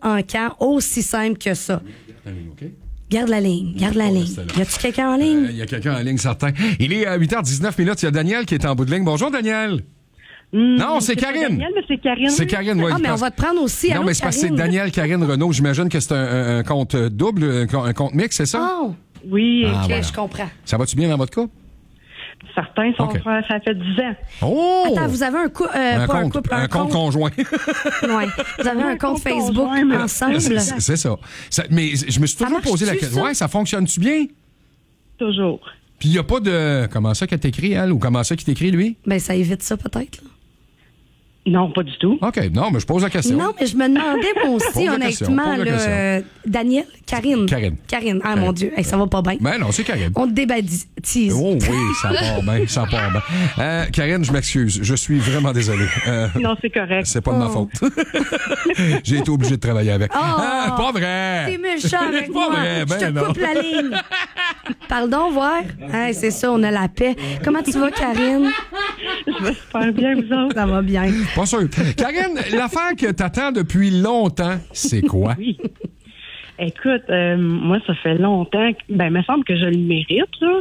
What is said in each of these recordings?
en camp, aussi simple que ça. OK. Garde la ligne. Y a-tu quelqu'un en ligne? Il y a quelqu'un en ligne, certain. Il est à 8h19. Il y a Daniel qui est en bout de ligne. Bonjour, Daniel. Non, c'est Karine. Daniel, mais c'est Karine. C'est Karine, oui. Ah, mais on va te prendre aussi. Non, mais c'est parce que c'est Daniel, Karine, Renaud. J'imagine que c'est un compte double, un compte mix, c'est ça? Oh, Oui, OK, voilà. je comprends. Ça va-tu bien dans votre couple? certains sont OK. frères, ça fait 10 ans. Oh! Attends, vous avez un compte conjoint. Ouais. Vous avez un compte Facebook conjoint, mais- ensemble? C'est ça. Mais je me suis toujours posé la question. ça? Ouais, ça fonctionne-tu bien? Toujours. Puis il n'y a pas de... Comment ça qu'elle t'écrit, elle? Ou comment ça qu'il t'écrit, lui? Ben, ça évite ça, peut-être. Là. Non, pas du tout. OK. Non, mais je pose la question. Non, mais je me demandais, moi Pose aussi, la honnêtement, question, pose la là, question. Daniel, Karine. Karine. Ah, mon Dieu, hey, ça va pas bien. Ben non, c'est Karine. On te débaptise. Oh oui, ça part bien, ça part bien. Karine, je m'excuse. Je suis vraiment désolé. Non, c'est correct. C'est pas de ma faute. J'ai été obligé de travailler avec. Oh, Pas vrai! T'es méchant avec Pas moi. vrai, ben je te non. coupe la ligne. Pardon, voir? Hey, c'est ça, on a la paix. Comment tu vas, Karine? Je vais super bien, vous autres. Ça va bien. Pas sûr. Karine, l'affaire que t'attends depuis longtemps, c'est quoi? Oui. Écoute, moi, ça fait longtemps que... Ben, il me semble que je le mérite, là.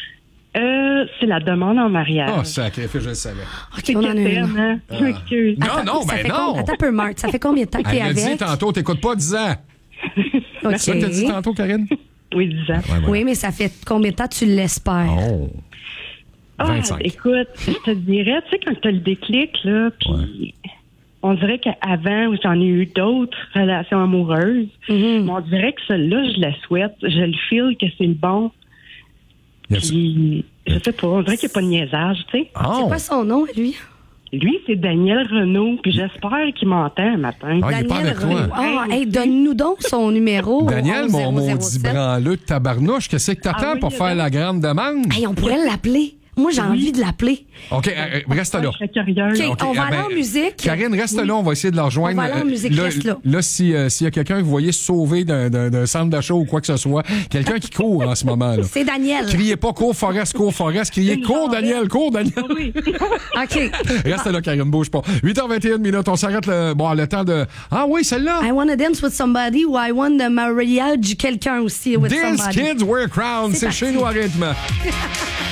C'est la demande en mariage. Oh, sacrifice, je le savais. OK, C'est on en a une. quétaine, hein? Je m'excuse. Non, Attends, non, ça ben fait non. Attends un peu, Marthe. Ça fait combien de temps que t'es Elle l'a dit avec? tantôt, t'écoutes pas 10 ans. OK. C'est ça que t'as dit tantôt, Karine? Oui, 10 ans. Oui, mais ça fait combien de temps tu l'espères? Oh. Ah, 25. écoute, je te dirais, tu sais, quand t'as le déclic, là, puis on dirait qu'avant, j'en ai eu d'autres relations amoureuses, mais on dirait que celle-là, je la souhaite. Je le feel que c'est le bon. Puis, je sais pas, on dirait qu'il n'y a pas de niaisage, tu sais. Oh. C'est quoi son nom, lui? Lui, c'est Daniel Renaud, puis j'espère qu'il m'entend un matin. Ah, il est pas avec toi. Renaud. Ah, hey, donne-nous donc son numéro. Daniel, mon maudit 007. branleux de tabarnouche, qu'est-ce que t'attends Ah oui, pour faire la grande demande? Hey, on pourrait l'appeler. Moi, j'ai envie de l'appeler. OK, reste là. Je serais curieuse. OK, on va aller en musique. Karine, reste là, on va essayer de la rejoindre. On va aller en musique, reste là. Là, s'il y a quelqu'un que vous voyez se sauver d'un centre d'achat ou quoi que ce soit, quelqu'un qui court en ce moment-là. C'est Daniel. Criez pas cours Forest, criez cours Daniel, cours Daniel. Oui. OK. Reste là, Karine, bouge pas. 8h21 minutes, on s'arrête le temps de... Ah oui, celle-là. I wanna dance with somebody ou I want the marriage quelqu'un aussi with These somebody. kids wear crowns, c'est parti. chez nous à rythme.